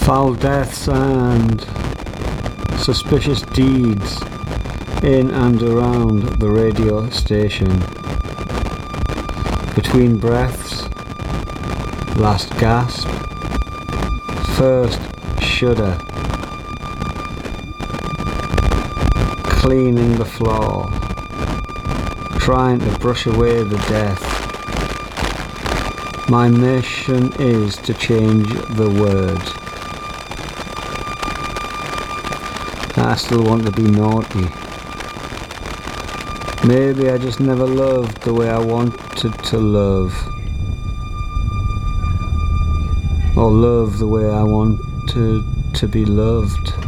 Foul deaths and suspicious deeds in and around the radio station. Between breaths, last gasp, first shudder, cleaning the floor, trying to brush away the death. My mission is to change the world. I still want to be naughty. Maybe I just never loved the way I wanted to love. Or love the way I wanted to be loved.